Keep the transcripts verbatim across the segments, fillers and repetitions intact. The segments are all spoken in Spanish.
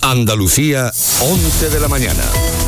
Andalucía, once de la mañana.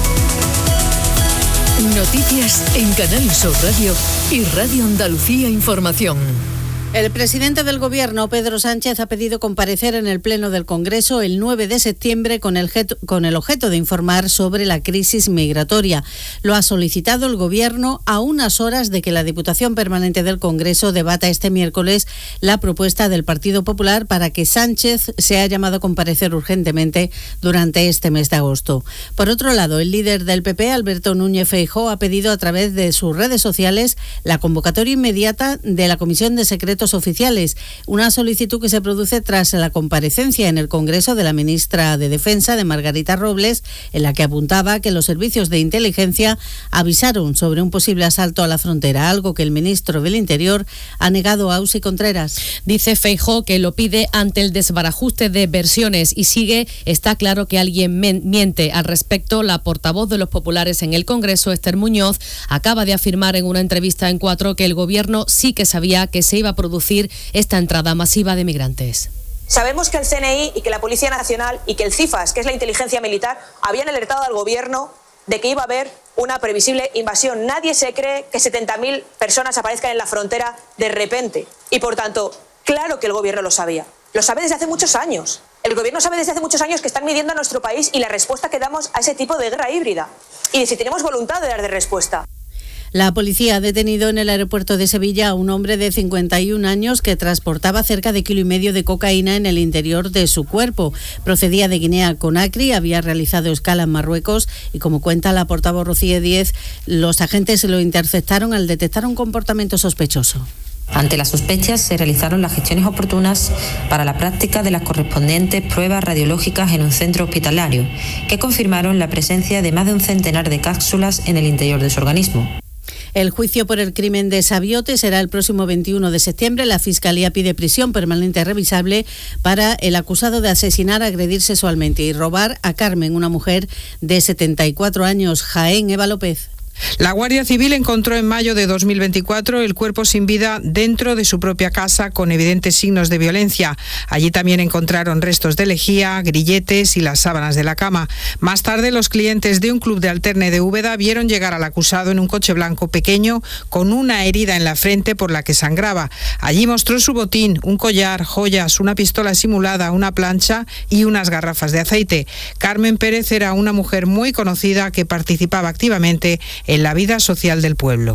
Noticias en Canal Sur Radio y Radio Andalucía Información. El presidente del Gobierno, Pedro Sánchez, ha pedido comparecer en el Pleno del Congreso el nueve de septiembre con el, jeto, con el objeto de informar sobre la crisis migratoria. Lo ha solicitado el Gobierno a unas horas de que la Diputación Permanente del Congreso debata este miércoles la propuesta del Partido Popular para que Sánchez sea llamado a comparecer urgentemente durante este mes de agosto. Por otro lado, el líder del P P, Alberto Núñez Feijóo, ha pedido a través de sus redes sociales la convocatoria inmediata de la Comisión de Secretos Oficiales, una solicitud que se produce tras la comparecencia en el Congreso de la ministra de Defensa, de Margarita Robles, en la que apuntaba que los servicios de inteligencia avisaron sobre un posible asalto a la frontera, algo que el ministro del Interior ha negado a Ausi Contreras. Dice Feijóo que lo pide ante el desbarajuste de versiones y sigue: está claro que alguien miente al respecto. La portavoz de los populares en el Congreso, Esther Muñoz, acaba de afirmar en una entrevista en Cuatro que el Gobierno sí que sabía que se iba a producir esta entrada masiva de migrantes. Sabemos que el C N I y que la Policía Nacional y que el CIFAS, que es la inteligencia militar, habían alertado al Gobierno de que iba a haber una previsible invasión. Nadie se cree que setenta mil personas aparezcan en la frontera de repente. Y por tanto, claro que el Gobierno lo sabía. Lo sabe desde hace muchos años. El Gobierno sabe desde hace muchos años que están midiendo a nuestro país y la respuesta que damos a ese tipo de guerra híbrida. Y si tenemos voluntad de dar de respuesta. La policía ha detenido en el aeropuerto de Sevilla a un hombre de cincuenta y un años que transportaba cerca de kilo y medio de cocaína en el interior de su cuerpo. Procedía de Guinea Conakry, había realizado escala en Marruecos y, como cuenta la portavoz Rocío Díez, los agentes lo interceptaron al detectar un comportamiento sospechoso. Ante las sospechas se realizaron las gestiones oportunas para la práctica de las correspondientes pruebas radiológicas en un centro hospitalario, que confirmaron la presencia de más de un centenar de cápsulas en el interior de su organismo. El juicio por el crimen de Sabiote será el próximo veintiuno de septiembre. La Fiscalía pide prisión permanente revisable para el acusado de asesinar, agredir sexualmente y robar a Carmen, una mujer de setenta y cuatro años. Jaén, Eva López. La Guardia Civil encontró en mayo de dos mil veinticuatro el cuerpo sin vida dentro de su propia casa con evidentes signos de violencia. Allí también encontraron restos de lejía, grilletes y las sábanas de la cama. Más tarde, los clientes de un club de alterne de Úbeda vieron llegar al acusado en un coche blanco pequeño con una herida en la frente por la que sangraba. Allí mostró su botín, un collar, joyas, una pistola simulada, una plancha y unas garrafas de aceite. Carmen Pérez era una mujer muy conocida que participaba activamente en la vida social del pueblo.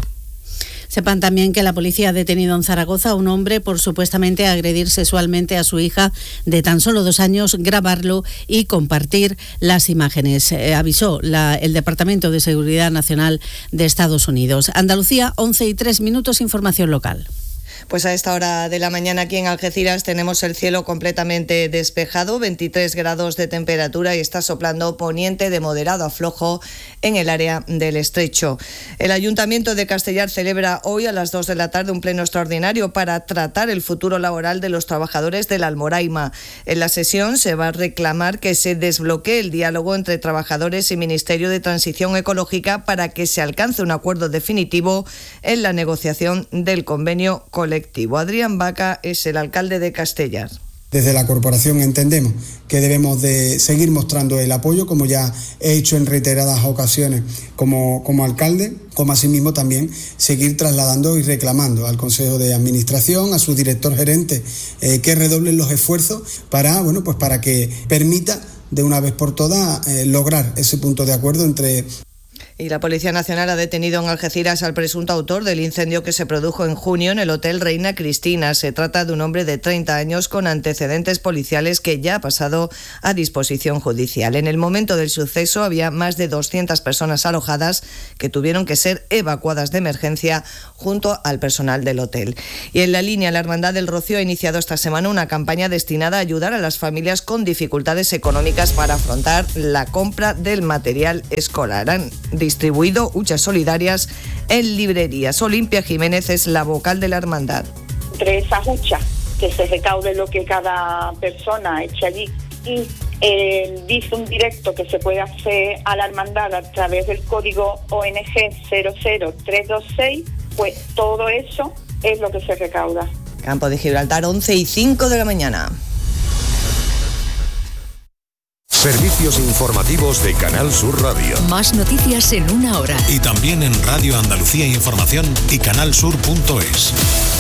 Sepan también que la policía ha detenido en Zaragoza a un hombre por supuestamente agredir sexualmente a su hija de tan solo dos años, grabarlo y compartir las imágenes. Eh, avisó la, el Departamento de Seguridad Nacional de Estados Unidos. Andalucía, once y tres minutos, información local. Pues a esta hora de la mañana aquí en Algeciras tenemos el cielo completamente despejado, veintitrés grados de temperatura y está soplando poniente de moderado a flojo en el área del Estrecho. El Ayuntamiento de Castellar celebra hoy a las dos de la tarde un pleno extraordinario para tratar el futuro laboral de los trabajadores del Almoraima. En la sesión se va a reclamar que se desbloquee el diálogo entre trabajadores y Ministerio de Transición Ecológica para que se alcance un acuerdo definitivo en la negociación del convenio colectivo. Adrián Vaca es el alcalde de Castellar. Desde la corporación entendemos que debemos de seguir mostrando el apoyo, como ya he hecho en reiteradas ocasiones como, como alcalde, como asimismo también seguir trasladando y reclamando al Consejo de Administración, a su director gerente, eh, que redoblen los esfuerzos para, bueno, pues para que permita de una vez por todas eh, lograr ese punto de acuerdo entre... Y la Policía Nacional ha detenido en Algeciras al presunto autor del incendio que se produjo en junio en el Hotel Reina Cristina. Se trata de un hombre de treinta años con antecedentes policiales que ya ha pasado a disposición judicial. En el momento del suceso había más de doscientas personas alojadas que tuvieron que ser evacuadas de emergencia junto al personal del hotel. Y en la línea, la Hermandad del Rocío ha iniciado esta semana una campaña destinada a ayudar a las familias con dificultades económicas para afrontar la compra del material escolar. Han distribuido huchas solidarias en librerías. Olimpia Jiménez es la vocal de la hermandad. Entre esas huchas, que se recaude lo que cada persona eche allí y el Bizum directo que se puede hacer a la hermandad a través del código O N G cero cero tres dos seis, pues todo eso es lo que se recauda. Campo de Gibraltar, once y cinco de la mañana. Servicios informativos de Canal Sur Radio. Más noticias en una hora. Y también en Radio Andalucía Información y canal sur punto es.